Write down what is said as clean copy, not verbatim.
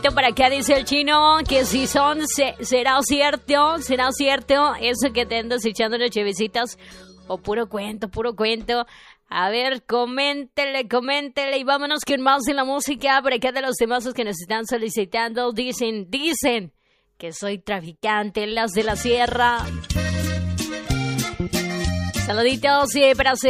Para acá dice el chino que si son, será cierto eso que te andas echando las chevecitas o puro cuento. A ver, coméntele y vámonos con más en la música. Por acá de los temazos que nos están solicitando, dicen que soy traficante en las de la sierra. Saluditos para